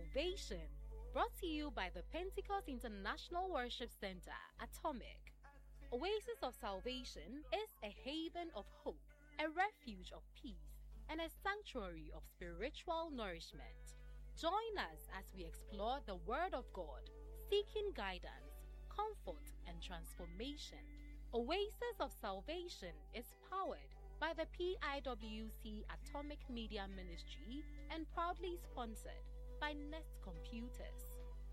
Salvation, brought to you by the Pentecost International Worship Center, Atomic. Oasis of Salvation is a haven of hope, a refuge of peace, and a sanctuary of spiritual nourishment. Join us as we explore the Word of God, seeking guidance, comfort, and transformation. Oasis of Salvation is powered by the PIWC Atomic Media Ministry and proudly sponsored by Nest Computers.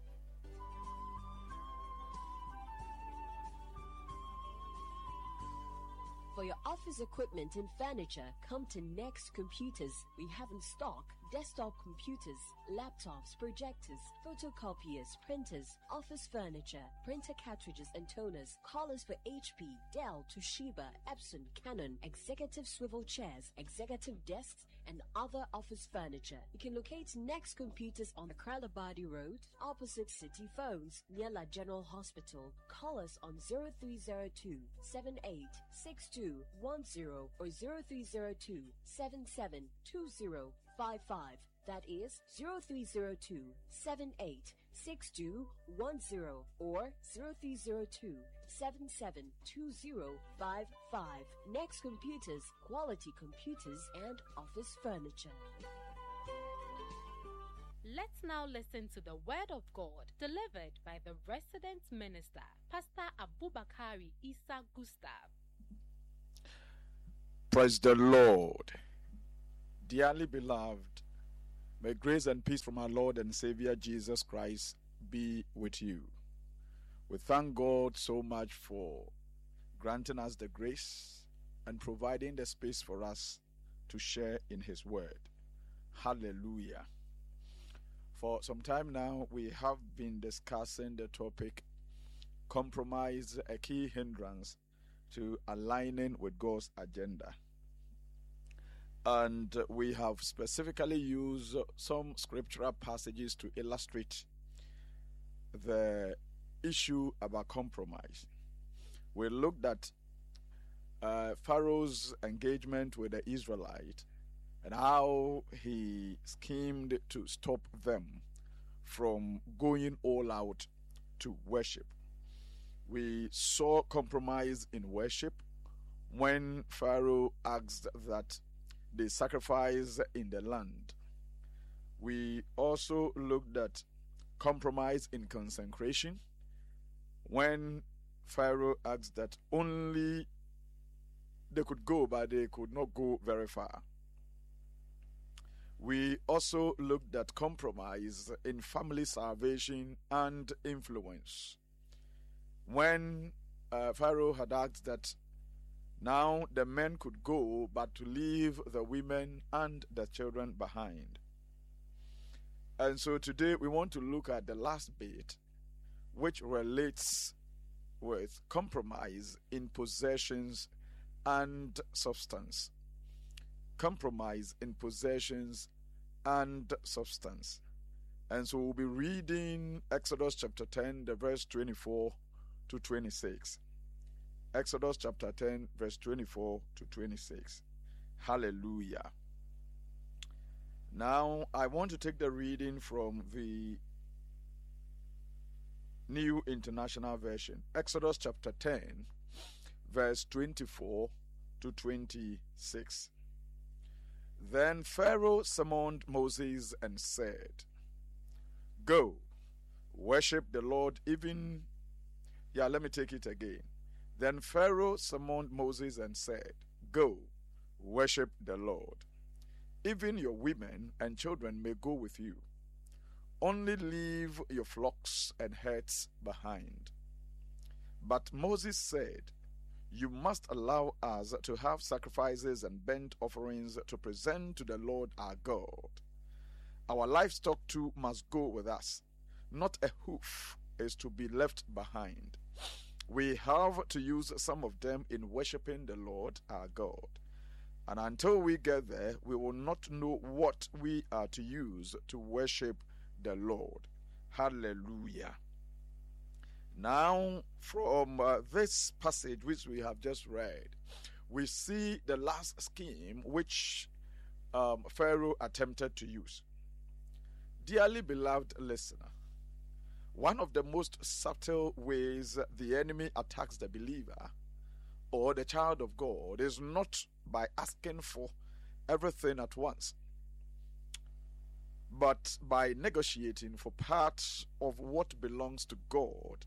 For your office equipment and furniture, come to Next Computers. We have in stock desktop computers, laptops, projectors, photocopiers, printers, office furniture, printer cartridges and toners, collars for HP, Dell, Toshiba, Epson, Canon, executive swivel chairs, executive desks, and other office furniture. You can locate Next Computers on the Kralabadi Road, opposite City Phones, near La General Hospital. Call us on 0302 786210 or 0302 772055. That is 0302 786210 or 0302 772055. Next Computers, quality computers and office furniture. Let's now listen to the Word of God delivered by the resident minister, Pastor Abubakari Isa Gustav. Praise the Lord. Dearly beloved, may grace and peace from our Lord and Savior Jesus Christ be with you. We thank God so much for granting us the grace and providing the space for us to share in His Word. Hallelujah. For some time now, we have been discussing the topic, compromise, a key hindrance to aligning with God's agenda. And we have specifically used some scriptural passages to illustrate the issue about compromise. We looked at Pharaoh's engagement with the Israelites and how he schemed to stop them from going all out to worship. We saw compromise in worship when Pharaoh asked that they sacrifice in the land. We also looked at compromise in consecration when Pharaoh asked that only they could go, but they could not go very far. We also looked at compromise in family salvation and influence when Pharaoh had asked that now the men could go, but to leave the women and the children behind. And so today we want to look at the last bit, which relates with compromise in possessions and substance. Compromise in possessions and substance. And so we'll be reading Exodus chapter 10, the verse 24 to 26. Exodus chapter 10, verse 24 to 26. Hallelujah. Now, I want to take the reading from the New International Version. Exodus chapter 10, verse 24 to 26. Then Pharaoh summoned Moses and said, Go, worship the Lord let me take it again. Then Pharaoh summoned Moses and said, Go, worship the Lord. Even your women and children may go with you. Only leave your flocks and herds behind. But Moses said, You must allow us to have sacrifices and burnt offerings to present to the Lord our God. Our livestock too must go with us. Not a hoof is to be left behind. We have to use some of them in worshiping the Lord our God. And until we get there, we will not know what we are to use to worship the Lord. Hallelujah. Now, from this passage which we have just read, we see the last scheme which Pharaoh attempted to use. Dearly beloved listener, one of the most subtle ways the enemy attacks the believer or the child of God is not by asking for everything at once, but by negotiating for part of what belongs to God.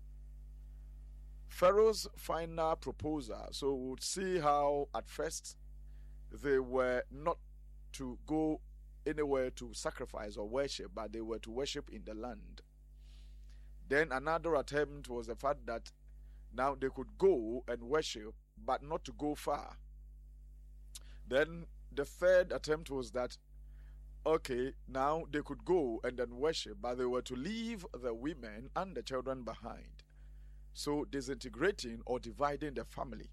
Pharaoh's final proposal, so we'll see how at first they were not to go anywhere to sacrifice or worship, but they were to worship in the land. Then another attempt was the fact that now they could go and worship, but not to go far. Then the third attempt was that, okay, now they could go and then worship, but they were to leave the women and the children behind. So disintegrating or dividing the family.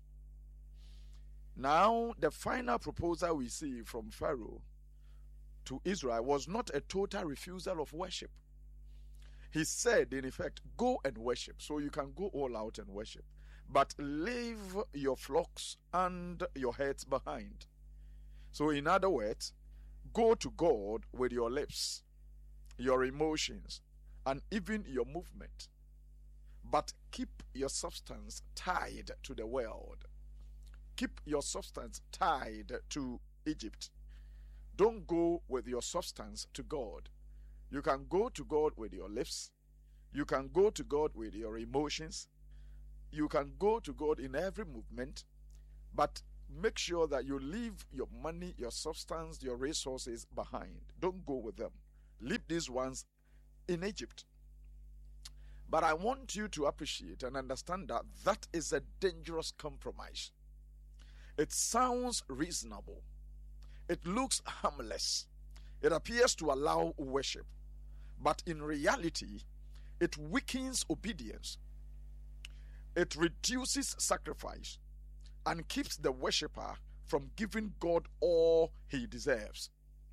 Now, the final proposal we see from Pharaoh to Israel was not a total refusal of worship. He said, in effect, go and worship. So you can go all out and worship. But leave your flocks and your herds behind. So in other words, go to God with your lips, your emotions, and even your movement. But keep your substance tied to the world. Keep your substance tied to Egypt. Don't go with your substance to God. You can go to God with your lips. You can go to God with your emotions. You can go to God in every movement. But make sure that you leave your money, your substance, your resources behind. Don't go with them. Leave these ones in Egypt. But I want you to appreciate and understand that that is a dangerous compromise. It sounds reasonable. It looks harmless. It appears to allow worship. But in reality, it weakens obedience. It reduces sacrifice and keeps the worshiper from giving God all he deserves.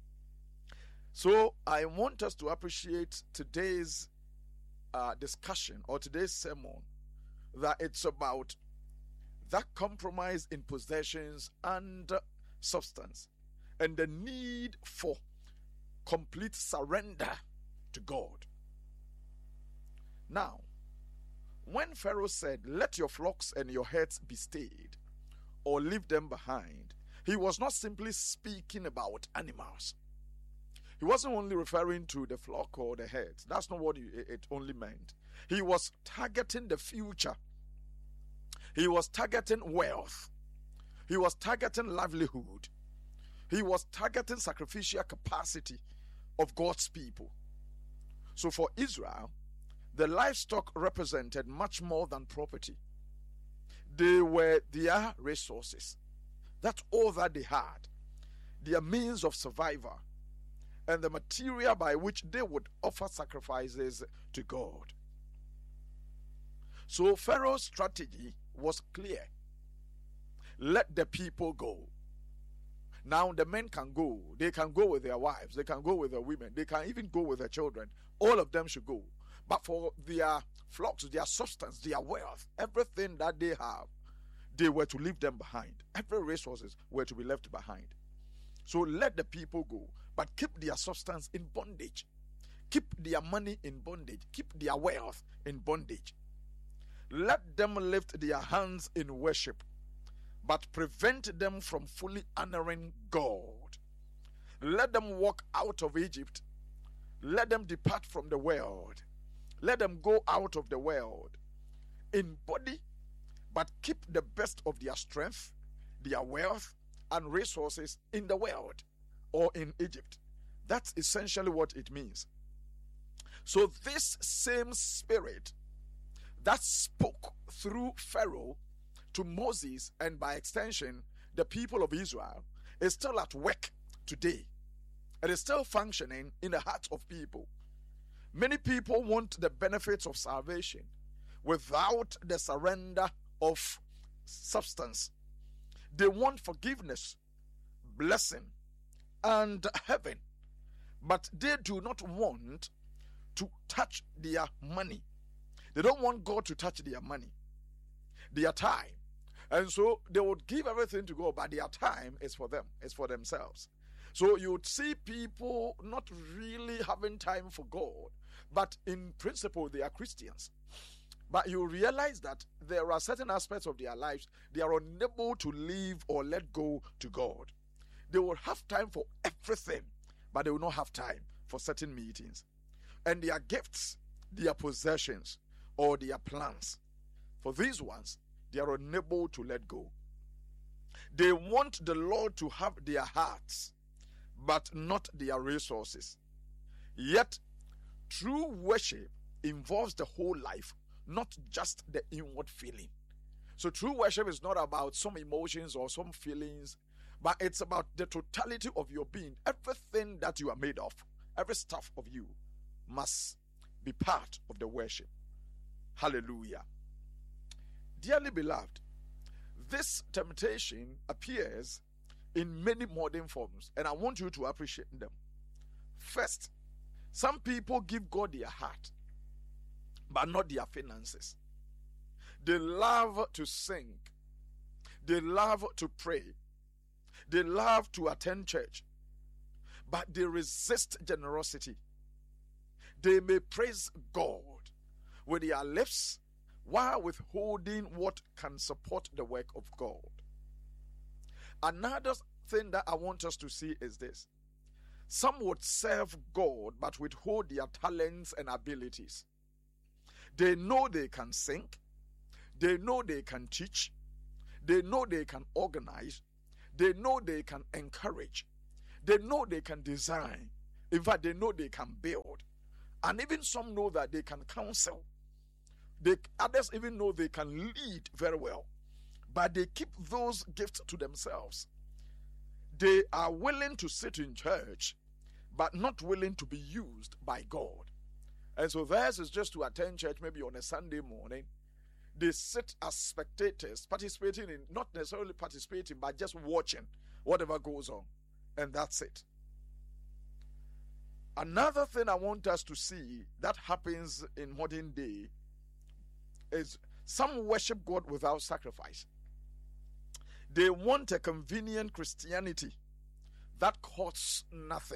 So I want us to appreciate today's discussion or today's sermon, that it's about that compromise in possessions and substance and the need for complete surrender to God. Now, when Pharaoh said, let your flocks and your herds be stayed or leave them behind, he was not simply speaking about animals. He wasn't only referring to the flock or the herds. That's not what it only meant. He was targeting the future. He was targeting wealth. He was targeting livelihood. He was targeting sacrificial capacity of God's people. So for Israel, the livestock represented much more than property. They were their resources. That's all that they had. Their means of survival and the material by which they would offer sacrifices to God. So Pharaoh's strategy was clear. Let the people go. Now the men can go. They can go with their wives. They can go with their women. They can even go with their children. All of them should go. But for their flocks, their substance, their wealth, everything that they have, they were to leave them behind. Every resources were to be left behind. So let the people go, but keep their substance in bondage. Keep their money in bondage. Keep their wealth in bondage. Let them lift their hands in worship, but prevent them from fully honoring God. Let them walk out of Egypt. Let them depart from the world. Let them go out of the world in body, but keep the best of their strength, their wealth, and resources in the world or in Egypt. That's essentially what it means. So this same spirit that spoke through Pharaoh to Moses and by extension the people of Israel is still at work today. It is still functioning in the hearts of people. Many people want the benefits of salvation without the surrender of substance. They want forgiveness, blessing, and heaven, but they do not want to touch their money. They don't want God to touch their money, their time. And so they would give everything to God, but their time is for them, it's for themselves. So you would see people not really having time for God, but in principle they are Christians. But you realize that there are certain aspects of their lives they are unable to leave or let go to God. They will have time for everything, but they will not have time for certain meetings. And their gifts, their possessions, or their plans, for these ones, they are unable to let go. They want the Lord to have their hearts, but not their resources. Yet, true worship involves the whole life, not just the inward feeling. So true worship is not about some emotions or some feelings, but it's about the totality of your being. Everything that you are made of, every stuff of you must be part of the worship. Hallelujah. Dearly beloved, this temptation appears in many modern forms, and I want you to appreciate them. First, some people give God their heart, but not their finances. They love to sing. They love to pray. They love to attend church, but they resist generosity. They may praise God with their lips while withholding what can support the work of God. Another thing that I want us to see is this. Some would serve God but withhold their talents and abilities. They know they can sing. They know they can teach. They know they can organize. They know they can encourage. They know they can design. In fact, they know they can build. And even some know that they can counsel. Others even know they can lead very well. But they keep those gifts to themselves. They are willing to sit in church, but not willing to be used by God. And so theirs is just to attend church maybe on a Sunday morning. They sit as spectators, participating in, not necessarily participating, but just watching whatever goes on. And that's it. Another thing I want us to see that happens in modern day is some worship God without sacrifice. They want a convenient Christianity that costs nothing,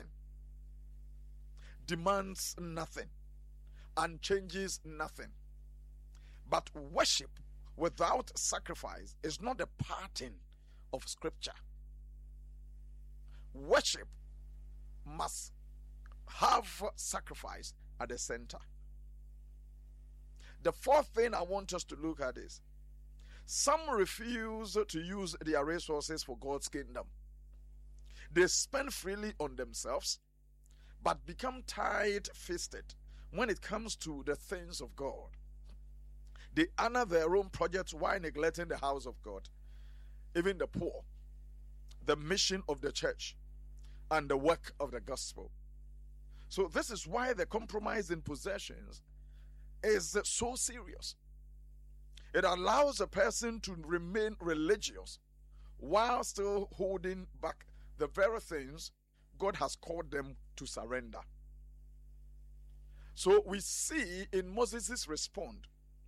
demands nothing, and changes nothing. But worship without sacrifice is not a pattern of Scripture. Worship must have sacrifice at the center. The fourth thing I want us to look at is some refuse to use their resources for God's kingdom. They spend freely on themselves, but become tight-fisted when it comes to the things of God. They honor their own projects while neglecting the house of God, even the poor, the mission of the church, and the work of the gospel. So this is why the compromise in possessions is so serious. It allows a person to remain religious while still holding back the very things God has called them to surrender. So we see in Moses' response.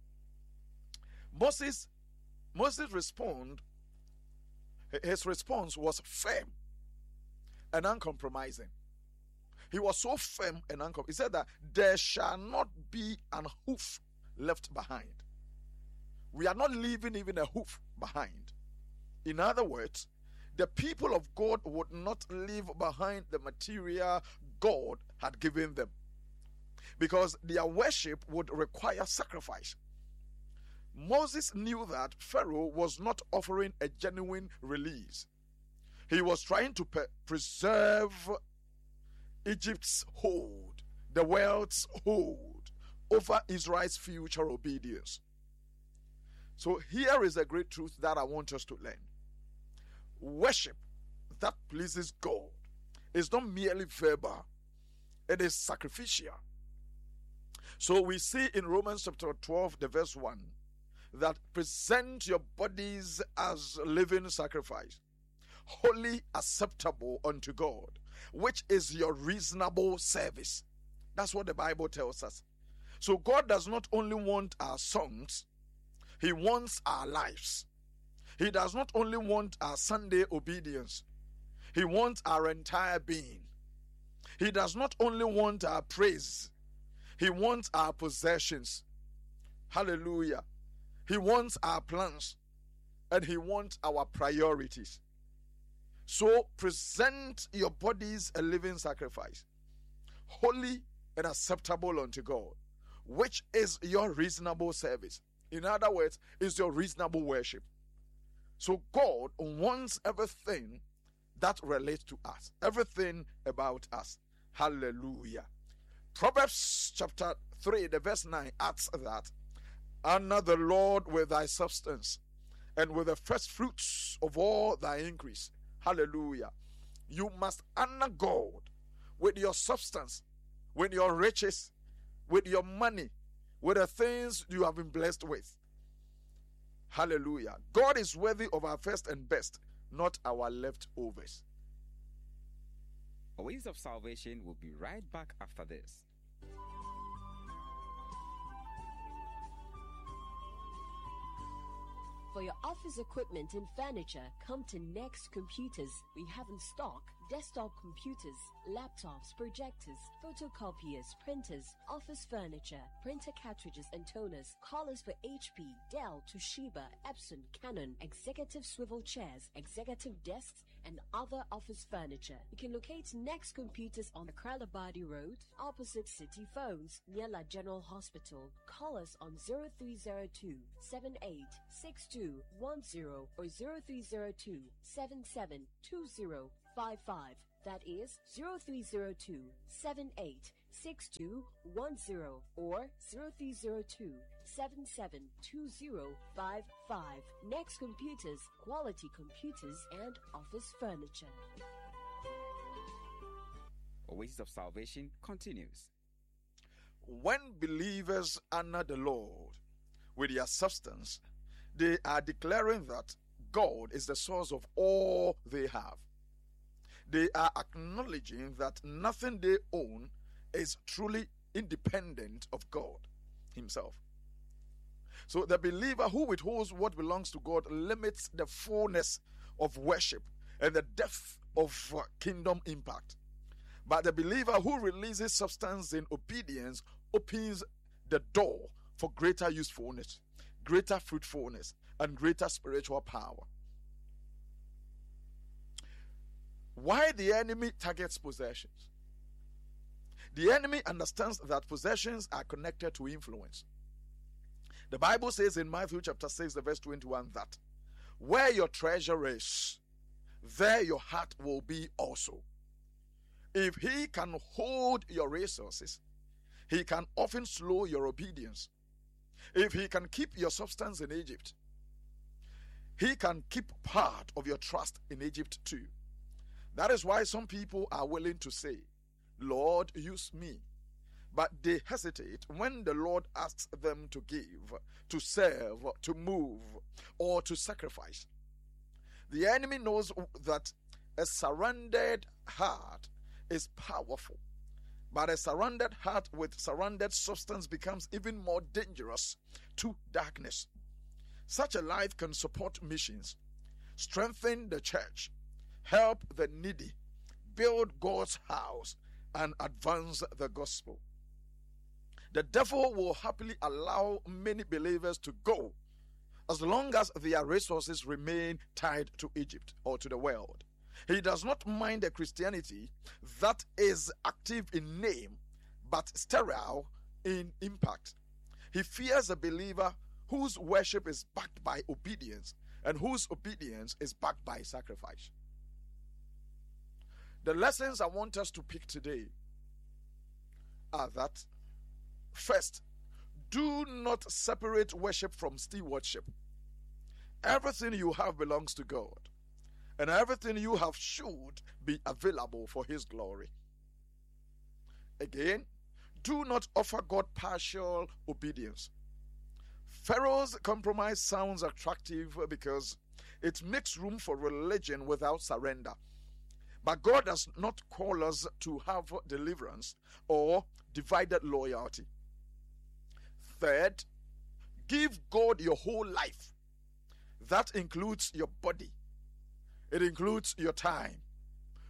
Moses' response, his response was firm and uncompromising. He was so firm and uncompromising. He said that there shall not be an hoof left behind. We are not leaving even a hoof behind. In other words, the people of God would not leave behind the material God had given them, because their worship would require sacrifice. Moses knew that Pharaoh was not offering a genuine release. He was trying to preserve Egypt's hold, the world's hold over Israel's future obedience. So here is a great truth that I want us to learn. Worship that pleases God is not merely verbal, it is sacrificial. So we see in Romans chapter 12, the verse 1, that present your bodies as living sacrifice, wholly acceptable unto God, which is your reasonable service. That's what the Bible tells us. So God does not only want our songs, He wants our lives. He does not only want our Sunday obedience. He wants our entire being. He does not only want our praise, He wants our possessions. Hallelujah. He wants our plans, and He wants our priorities. So present your bodies a living sacrifice, holy and acceptable unto God, which is your reasonable service. In other words, is your reasonable worship. So God wants everything that relates to us, everything about us. Hallelujah. Proverbs chapter 3, the verse 9 adds that, honor the Lord with thy substance, and with the first fruits of all thy increase. Hallelujah. You must honor God with your substance, with your riches, with your money, with the things you have been blessed with. Hallelujah. God is worthy of our first and best, not our leftovers. Ways of Salvation will be right back after this. For your office equipment and furniture, come to Next Computers. We have in stock desktop computers, laptops, projectors, photocopiers, printers, office furniture, printer cartridges and toners, collars for HP, Dell, Toshiba, Epson, Canon, executive swivel chairs, executive desks, and other office furniture. You can locate Next Computers on the Kralabadi Road, opposite City Phones, near La General Hospital. Call us on 0302 786210 or 0302 772055. That is 0302 786210 or 0302 772055. Next Computers, quality computers and office furniture. Ways of Salvation continues. When believers honor the Lord with their substance, they are declaring that God is the source of all they have. They are acknowledging that nothing they own is truly independent of God Himself. So the believer who withholds what belongs to God limits the fullness of worship and the depth of kingdom impact. But the believer who releases substance in obedience opens the door for greater usefulness, greater fruitfulness, and greater spiritual power. Why the enemy targets possessions? The enemy understands that possessions are connected to influence. The Bible says in Matthew chapter 6, the verse 21 that where your treasure is, there your heart will be also. If he can hold your resources, he can often slow your obedience. If he can keep your substance in Egypt, he can keep part of your trust in Egypt too. That is why some people are willing to say, Lord, use me. But they hesitate when the Lord asks them to give, to serve, to move, or to sacrifice. The enemy knows that a surrendered heart is powerful, but a surrendered heart with surrendered substance becomes even more dangerous to darkness. Such a life can support missions, strengthen the church, help the needy, build God's house, and advance the gospel. The devil will happily allow many believers to go as long as their resources remain tied to Egypt or to the world. He does not mind a Christianity that is active in name but sterile in impact. He fears a believer whose worship is backed by obedience and whose obedience is backed by sacrifice. The lessons I want us to pick today are that, first, do not separate worship from stewardship. Everything you have belongs to God, and everything you have should be available for His glory. Again, do not offer God partial obedience. Pharaoh's compromise sounds attractive because it makes room for religion without surrender. But God does not call us to have deliverance or divided loyalty. Third, give God your whole life. That includes your body. It includes your time,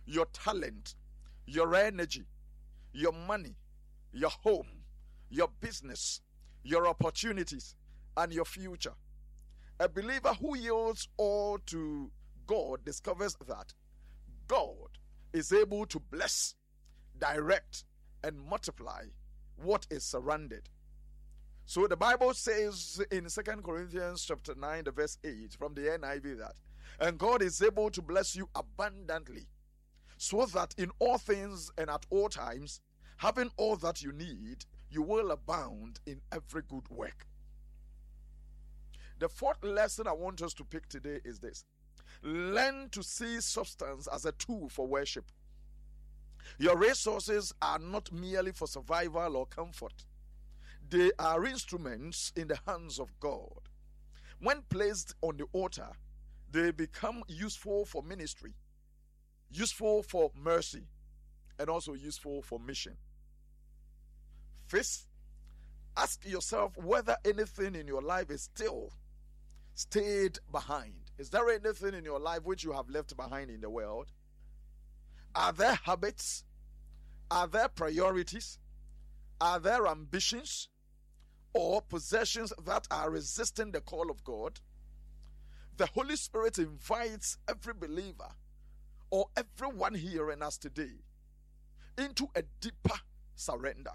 your talent, your energy, your money, your home, your business, your opportunities, and your future. A believer who yields all to God discovers that God is able to bless, direct, and multiply what is surrounded. So the Bible says in 2 Corinthians chapter 9, the verse 8 from the NIV that, and God is able to bless you abundantly, so that in all things and at all times, having all that you need, you will abound in every good work. The fourth lesson I want us to pick today is this. Learn to see substance as a tool for worship. Your resources are not merely for survival or comfort. They are instruments in the hands of God. When placed on the altar, they become useful for ministry, useful for mercy, and also useful for mission. Fifth, ask yourself whether anything in your life is still stayed behind. Is there anything in your life which you have left behind in the world? Are there habits? Are there priorities? Are there ambitions or possessions that are resisting the call of God? The Holy Spirit invites every believer or everyone hearing us today into a deeper surrender.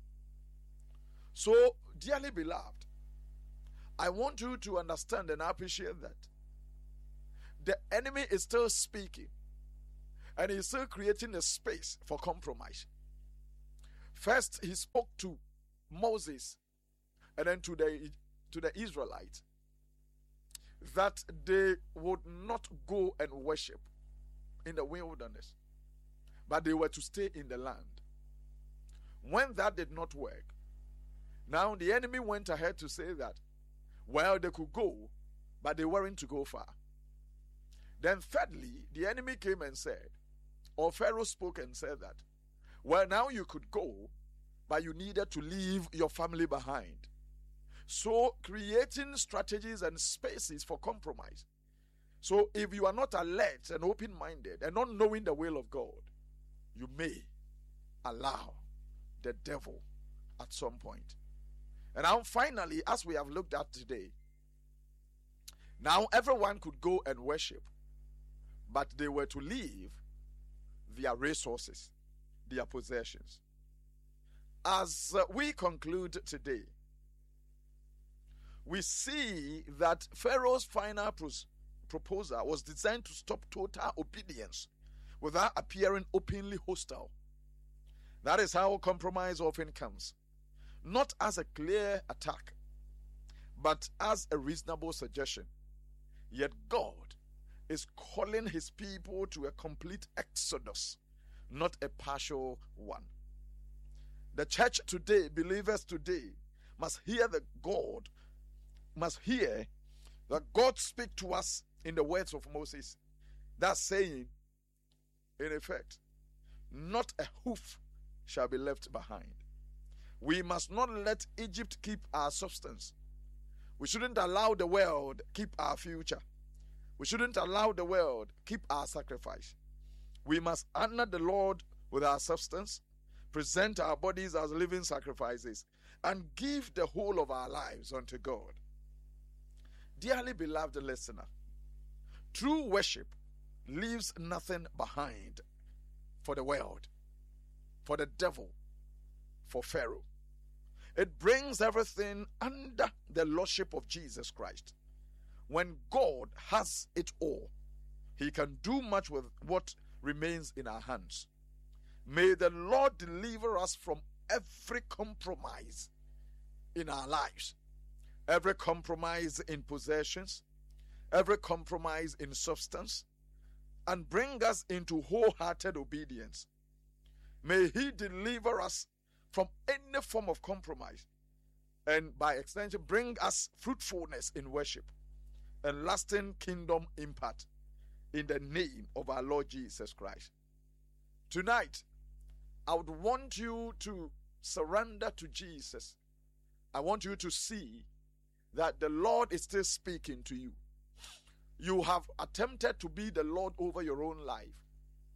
So, dearly beloved, I want you to understand and appreciate that the enemy is still speaking and he's still creating a space for compromise. First, he spoke to Moses and then to the Israelites that they would not go and worship in the wilderness, but they were to stay in the land. When that did not work, now the enemy went ahead to say that, well, they could go, but they weren't to go far. Then thirdly, the enemy came and said, or Pharaoh spoke and said that, well, now you could go, but you needed to leave your family behind. So creating strategies and spaces for compromise. So if you are not alert and open-minded and not knowing the will of God, you may allow the devil at some point. And now finally, as we have looked at today, now everyone could go and worship, but they were to leave their resources, their possessions. As we conclude today, we see that Pharaoh's final proposal was designed to stop total obedience without appearing openly hostile. That is how compromise often comes. Not as a clear attack, but as a reasonable suggestion. Yet God is calling his people to a complete exodus, not a partial one. The church today, believers today, must hear that God speak to us in the words of Moses. That's saying, in effect, not a hoof shall be left behind. We must not let Egypt keep our substance. We shouldn't allow the world keep our future. We shouldn't allow the world keep our sacrifice. We must honor the Lord with our substance, present our bodies as living sacrifices, and give the whole of our lives unto God. Dearly beloved listener, true worship leaves nothing behind for the world, for the devil, for Pharaoh. It brings everything under the lordship of Jesus Christ. When God has it all, he can do much with what remains in our hands. May the Lord deliver us from every compromise in our lives, every compromise in possessions, every compromise in substance, and bring us into wholehearted obedience. May he deliver us from any form of compromise, and by extension bring us fruitfulness in worship and lasting kingdom impact in the name of our Lord Jesus Christ. Tonight, I would want you to surrender to Jesus. I want you to see that the Lord is still speaking to you. You have attempted to be the Lord over your own life,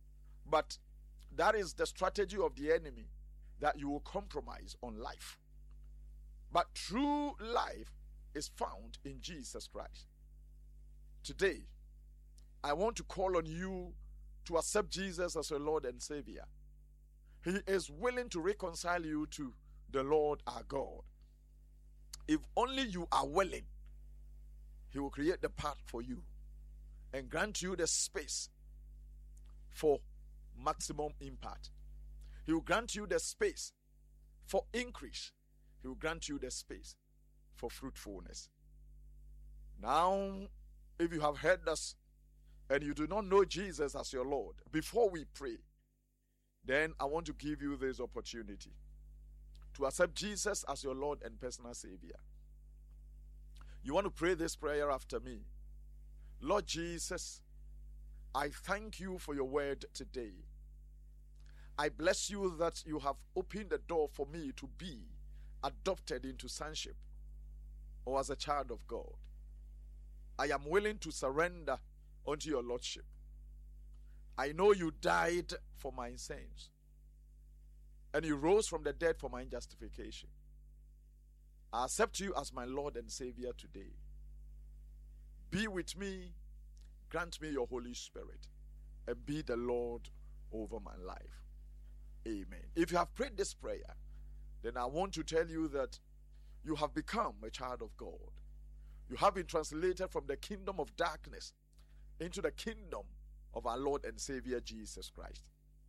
But that is the strategy of the enemy, that you will compromise on life. But true life is found in Jesus Christ. Today, I want to call on you to accept Jesus as your Lord and Savior. He is willing to reconcile you to the Lord our God. If only you are willing, He will create the path for you and grant you the space for maximum impact. He will grant you the space for increase. He will grant you the space for fruitfulness. Now, if you have heard us and you do not know Jesus as your Lord, before we pray, then I want to give you this opportunity to accept Jesus as your Lord and personal Savior. You want to pray this prayer after me. Lord Jesus, I thank you for your word today. I bless you that you have opened the door for me to be adopted into sonship or as a child of God. I am willing to surrender unto your Lordship. I know you died for my sins and you rose from the dead for my justification. I accept you as my Lord and Savior today. Be with me, grant me your Holy Spirit, and be the Lord over my life. Amen. If you have prayed this prayer, then I want to tell you that you have become a child of God. You have been translated from the kingdom of darkness into the kingdom of our Lord and Savior Jesus Christ.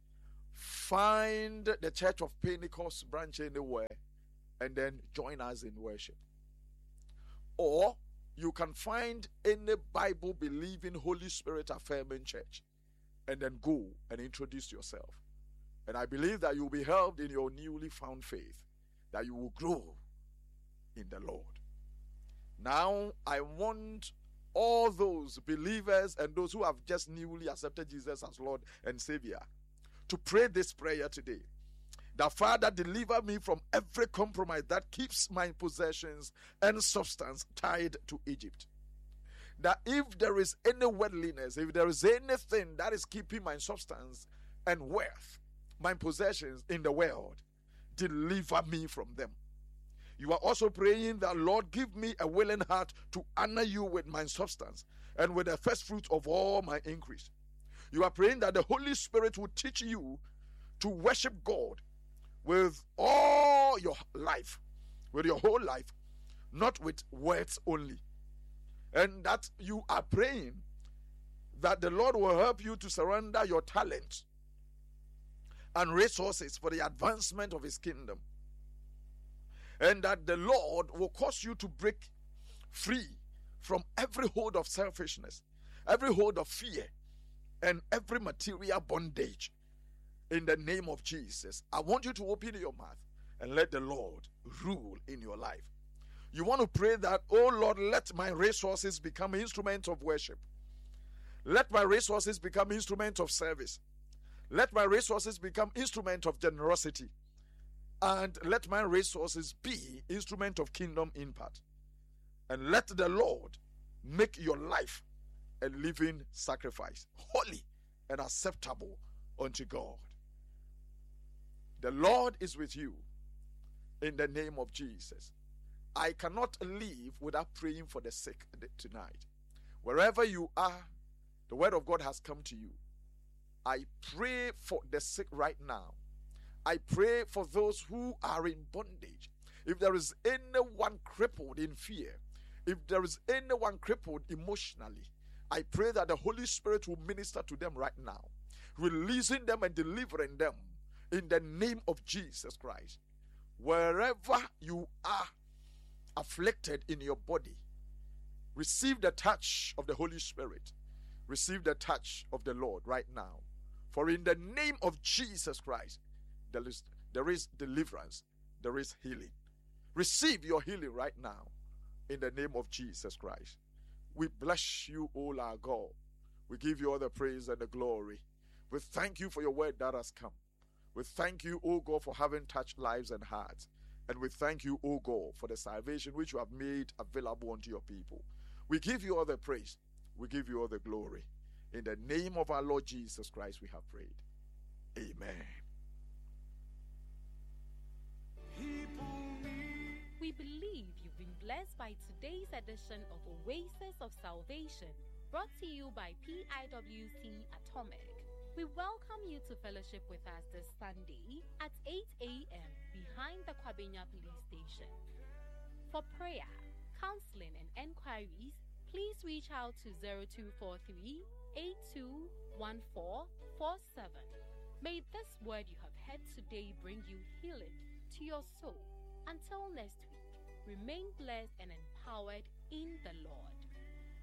Find the Church of Pentecost branch anywhere and then join us in worship. Or you can find any Bible-believing, Holy Spirit-affirming church and then go and introduce yourself. And I believe that you will be helped in your newly found faith, that you will grow in the Lord. Now, I want all those believers and those who have just newly accepted Jesus as Lord and Savior to pray this prayer today. That Father, deliver me from every compromise that keeps my possessions and substance tied to Egypt. That if there is any worldliness, if there is anything that is keeping my substance and worth, my possessions in the world, deliver me from them. You are also praying that, Lord, give me a willing heart to honor you with my substance and with the first fruit of all my increase. You are praying that the Holy Spirit will teach you to worship God with all your life, with your whole life, not with words only. And that you are praying that the Lord will help you to surrender your talent and resources for the advancement of His kingdom. And that the Lord will cause you to break free from every hold of selfishness, every hold of fear, and every material bondage. In the name of Jesus, I want you to open your mouth and let the Lord rule in your life. You want to pray that, oh Lord, let my resources become instruments of worship. Let my resources become instruments of service. Let my resources become instruments of generosity. And let my resources be instrument of kingdom impact. And let the Lord make your life a living sacrifice, holy and acceptable unto God. The Lord is with you in the name of Jesus. I cannot leave without praying for the sick tonight. Wherever you are, the word of God has come to you. I pray for the sick right now. I pray for those who are in bondage. If there is anyone crippled in fear, if there is anyone crippled emotionally, I pray that the Holy Spirit will minister to them right now, releasing them and delivering them in the name of Jesus Christ. Wherever you are afflicted in your body, receive the touch of the Holy Spirit. Receive the touch of the Lord right now. For in the name of Jesus Christ, there is deliverance, there is healing. Receive your healing right now in the name of Jesus Christ. We bless you, O our God. We give you all the praise and the glory. We thank you for your word that has come. We thank you, O God, for having touched lives and hearts. And we thank you, O God, for the salvation which you have made available unto your people. We give you all the praise. We give you all the glory. In the name of our Lord Jesus Christ, we have prayed. Amen. We believe you've been blessed by today's edition of Oasis of Salvation, brought to you by PIWC Atomic. We welcome you to fellowship with us this Sunday at 8 a.m. behind the Kwabenya Police Station. For prayer, counseling, and enquiries, please reach out to 0243 821447. May this word you have heard today bring you healing to your soul. Until next week, remain blessed and empowered in the Lord.